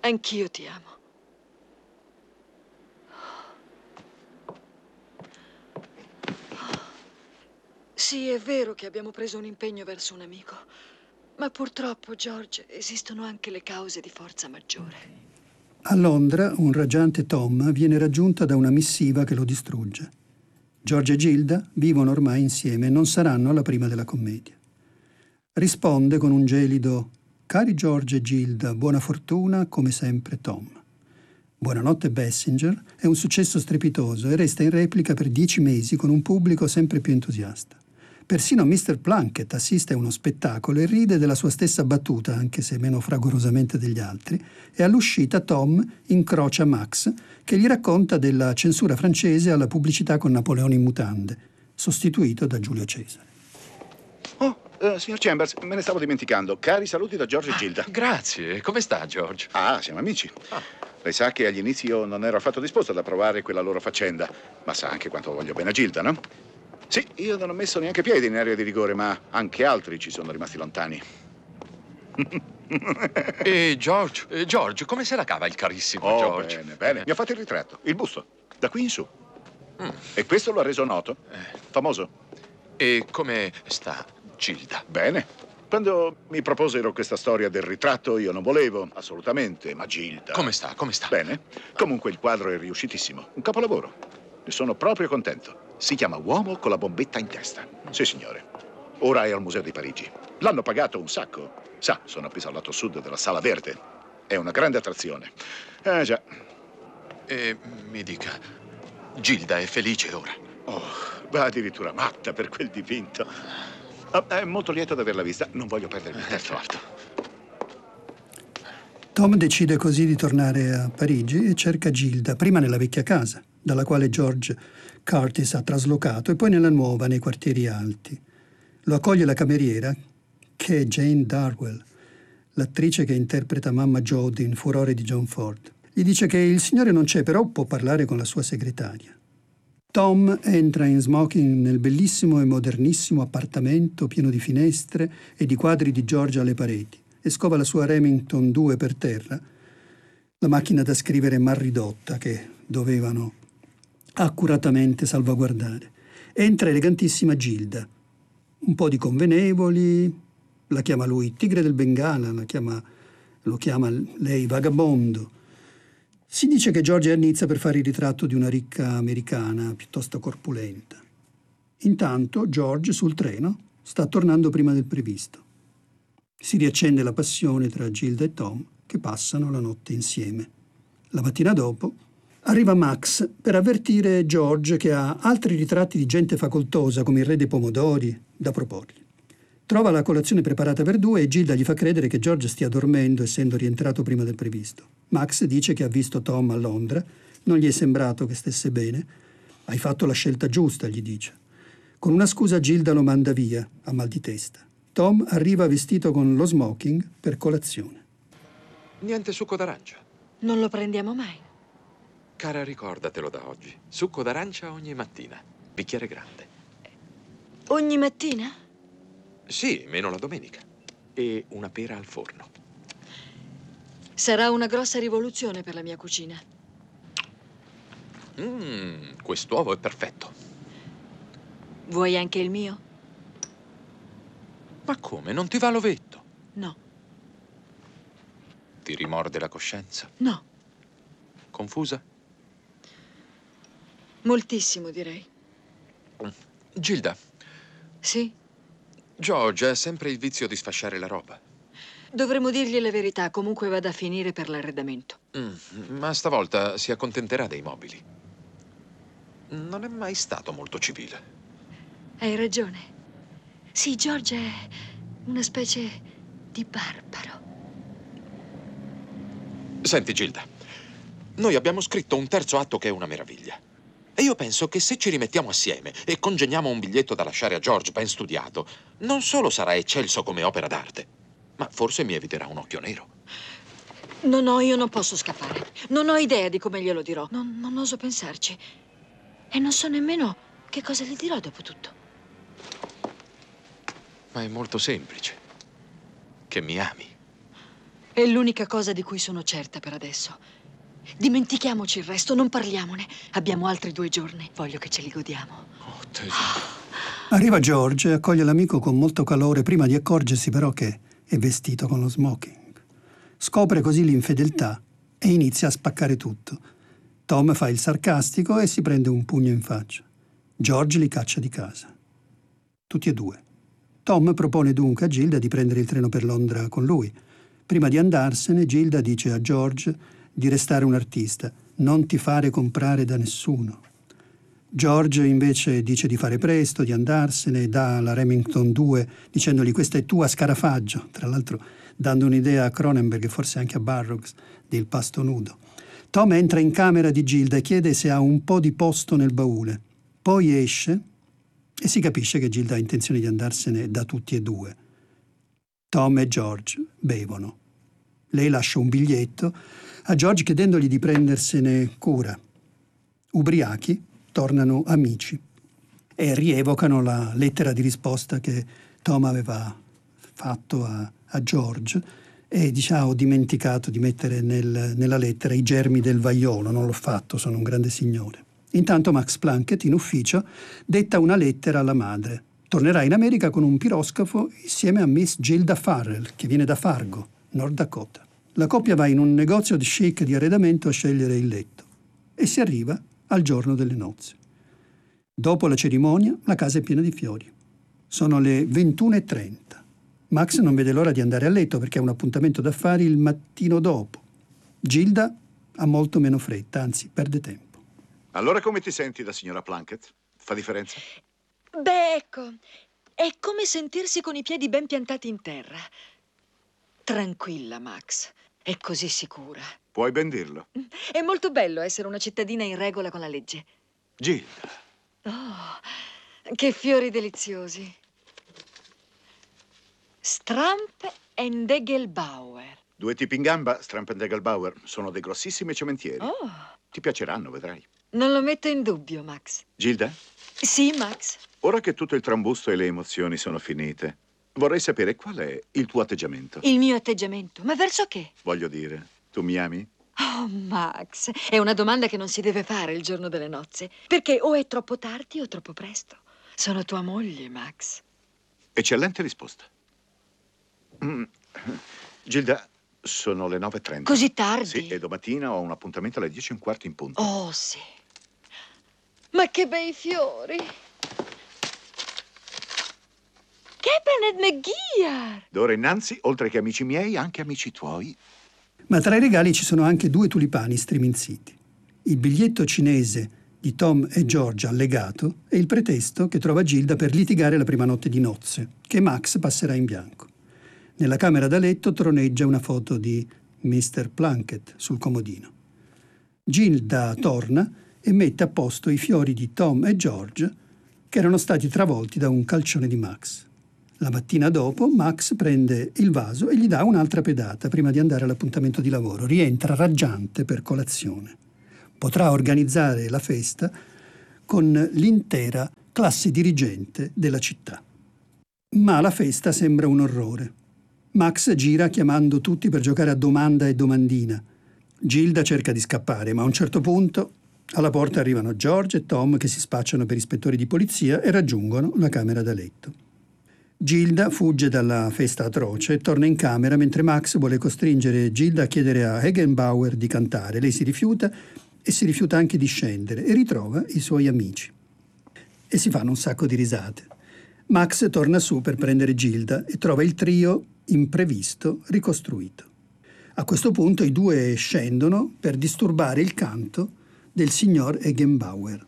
Anch'io ti amo. Sì, è vero che abbiamo preso un impegno verso un amico, ma purtroppo, George, esistono anche le cause di forza maggiore. A Londra, un raggiante Tom viene raggiunto da una missiva che lo distrugge. George e Gilda vivono ormai insieme e non saranno alla prima della commedia. Risponde con un gelido: «Cari George e Gilda, buona fortuna, come sempre Tom». Buonanotte Bessinger è un successo strepitoso e resta in replica per 10 mesi con un pubblico sempre più entusiasta. Persino Mr. Plunkett assiste a uno spettacolo e ride della sua stessa battuta, anche se meno fragorosamente degli altri, e all'uscita Tom incrocia Max, che gli racconta della censura francese alla pubblicità con Napoleone in mutande, sostituito da Giulio Cesare. Signor Chambers, me ne stavo dimenticando. Cari saluti da George e Gilda. Grazie. Come sta, George? Siamo amici. Lei sa che agli inizi io non ero affatto disposto ad approvare quella loro faccenda, ma sa anche quanto voglio bene a Gilda, no? Sì, io non ho messo neanche piedi in area di rigore, ma anche altri ci sono rimasti lontani. E George, come se la cava il carissimo George? Bene. Mi ha fatto il ritratto, il busto, da qui in su. E questo lo ha reso noto, famoso. E come sta Gilda? Bene. Quando mi proposero questa storia del ritratto, io non volevo, assolutamente, ma Gilda... Come sta? Bene. Comunque il quadro è riuscitissimo, un capolavoro. Ne sono proprio contento. Si chiama Uomo con la bombetta in testa. Sì, signore. Ora è al Museo di Parigi. L'hanno pagato un sacco. Sa, sono appeso al lato sud della Sala Verde. È una grande attrazione. Già. E mi dica, Gilda è felice ora? Va addirittura matta per quel dipinto. È molto lieto di averla vista. Non voglio perdere il terzo atto. Tom decide così di tornare a Parigi e cerca Gilda, prima nella vecchia casa, dalla quale George Curtis ha traslocato, e poi nella nuova, nei quartieri alti. Lo accoglie la cameriera, che è Jane Darwell, l'attrice che interpreta mamma Jodie in Furore di John Ford. Gli dice che il signore non c'è, però può parlare con la sua segretaria. Tom entra in smoking nel bellissimo e modernissimo appartamento pieno di finestre e di quadri di George alle pareti e scova la sua Remington 2 per terra, la macchina da scrivere mal ridotta che dovevano accuratamente salvaguardare. Entra elegantissima Gilda, un po' di convenevoli, la chiama lui Tigre del Bengala, lo chiama lei vagabondo. Si dice che George è a Nizza per fare il ritratto di una ricca americana piuttosto corpulenta. Intanto George sul treno sta tornando prima del previsto. Si riaccende la passione tra Gilda e Tom, che passano la notte insieme. La mattina dopo arriva Max per avvertire George che ha altri ritratti di gente facoltosa, come il re dei pomodori, da proporgli. Trova la colazione preparata per due e Gilda gli fa credere che George stia dormendo, essendo rientrato prima del previsto. Max dice che ha visto Tom a Londra, non gli è sembrato che stesse bene. «Hai fatto la scelta giusta», gli dice. Con una scusa Gilda lo manda via, a mal di testa. Tom arriva vestito con lo smoking per colazione. Niente succo d'arancia? Non lo prendiamo mai. Cara, ricordatelo da oggi. Succo d'arancia ogni mattina. Bicchiere grande. Ogni mattina? Sì, meno la domenica. E una pera al forno. Sarà una grossa rivoluzione per la mia cucina. Quest'uovo è perfetto. Vuoi anche il mio? Ma come? Non ti va l'ovetto? No. Ti rimorde la coscienza? No. Confusa? Moltissimo, direi. Gilda. Sì? George ha sempre il vizio di sfasciare la roba. Dovremmo dirgli la verità, comunque vada a finire per l'arredamento. Ma stavolta si accontenterà dei mobili. Non è mai stato molto civile. Hai ragione. Sì, George è una specie di barbaro. Senti, Gilda, noi abbiamo scritto un terzo atto che è una meraviglia. E io penso che se ci rimettiamo assieme e congegniamo un biglietto da lasciare a George ben studiato, non solo sarà eccelso come opera d'arte, ma forse mi eviterà un occhio nero. No, io non posso scappare. Non ho idea di come glielo dirò. Non oso pensarci. E non so nemmeno che cosa gli dirò dopo tutto. Ma è molto semplice. Che mi ami. È l'unica cosa di cui sono certa per adesso. Dimentichiamoci il resto, non parliamone. Abbiamo altri 2 giorni. Voglio che ce li godiamo. Oh, tesoro. Arriva George e accoglie l'amico con molto calore, prima di accorgersi però che è vestito con lo smoking. Scopre così l'infedeltà e inizia a spaccare tutto. Tom fa il sarcastico e si prende un pugno in faccia. George li caccia di casa. Tutti e 2. Tom propone dunque a Gilda di prendere il treno per Londra con lui. Prima di andarsene, Gilda dice a George di restare un artista, non ti fare comprare da nessuno. George invece dice di fare presto, di andarsene, dà la Remington 2 dicendogli questa è tua, scarafaggio, tra l'altro dando un'idea a Cronenberg e forse anche a Burroughs del pasto nudo. Tom entra in camera di Gilda e chiede se ha un po' di posto nel baule. Poi esce e si capisce che Gilda ha intenzione di andarsene da tutti e 2. Tom e George bevono. Lei lascia un biglietto a George chiedendogli di prendersene cura. Ubriachi tornano amici e rievocano la lettera di risposta che Tom aveva fatto a George e dice ho dimenticato di mettere nella lettera i germi del vaiolo, non l'ho fatto, sono un grande signore. Intanto Max Plunkett in ufficio detta una lettera alla madre. Tornerà in America con un piroscafo insieme a Miss Gilda Farrell, che viene da Fargo, North Dakota. La coppia va in un negozio di chic di arredamento a scegliere il letto e si arriva al giorno delle nozze. Dopo la cerimonia, la casa è piena di fiori. Sono le 21:30. Max non vede l'ora di andare a letto perché ha un appuntamento d'affari il mattino dopo. Gilda ha molto meno fretta, anzi perde tempo. Allora come ti senti da signora Plunkett? Fa differenza? Beh, ecco, è come sentirsi con i piedi ben piantati in terra. Tranquilla, Max. È così sicura. Puoi ben dirlo. È molto bello essere una cittadina in regola con la legge. Gilda. Oh, che fiori deliziosi. Stramp e Degelbauer. 2 tipi in gamba, Stramp e Degelbauer, sono dei grossissimi cementieri. Oh, Ti piaceranno, vedrai. non lo metto in dubbio, Max. Gilda, Sì, Max. ora che tutto il trambusto e le emozioni sono finite, vorrei sapere qual è il tuo atteggiamento. Il mio atteggiamento. Ma verso che? Voglio dire, tu mi ami? Oh, Max, è una domanda che non si deve fare il giorno delle nozze. Perché o è troppo tardi o troppo presto. Sono tua moglie, Max. Eccellente risposta. Gilda, sono le 9:30. Così tardi? Sì, e domattina ho un appuntamento alle 10:15 in punto. Oh, sì. Ma che bei fiori. Cabernet McGear. D'ora innanzi, oltre che amici miei, anche amici tuoi. Ma tra i regali ci sono anche 2 tulipani striminziti. Il biglietto cinese di Tom e George allegato e il pretesto che trova Gilda per litigare la prima notte di nozze, che Max passerà in bianco. Nella camera da letto troneggia una foto di Mr. Plunkett sul comodino. Gilda torna e mette a posto i fiori di Tom e George che erano stati travolti da un calcione di Max. La mattina dopo Max prende il vaso e gli dà un'altra pedata prima di andare all'appuntamento di lavoro. Rientra raggiante per colazione. Potrà organizzare la festa con l'intera classe dirigente della città. Ma la festa sembra un orrore. Max gira chiamando tutti per giocare a domanda e domandina. Gilda cerca di scappare, ma a un certo punto alla porta arrivano George e Tom che si spacciano per ispettori di polizia e raggiungono la camera da letto. Gilda fugge dalla festa atroce e torna in camera mentre Max vuole costringere Gilda a chiedere a Hagenbauer di cantare. Lei si rifiuta e si rifiuta anche di scendere e ritrova i suoi amici. E si fanno un sacco di risate. Max torna su per prendere Gilda e trova il trio imprevisto ricostruito. A questo punto i 2 scendono per disturbare il canto del signor Hagenbauer.